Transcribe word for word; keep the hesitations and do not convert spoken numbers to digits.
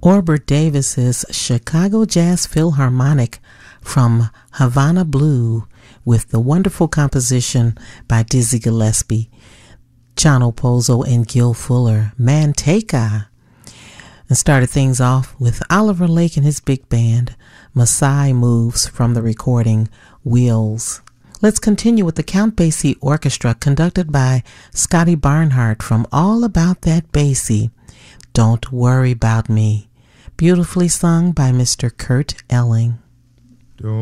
Orbert Davis's Chicago Jazz Philharmonic from Havana Blue with the wonderful composition by Dizzy Gillespie, Chano Pozo, and Gil Fuller, Manteca. And started things off with Oliver Lake and his big band, Maasai Moves from the recording Wheels. Let's continue with the Count Basie Orchestra conducted by Scotty Barnhart from All About That Basie, Don't Worry About Me, beautifully sung by Mister Kurt Elling.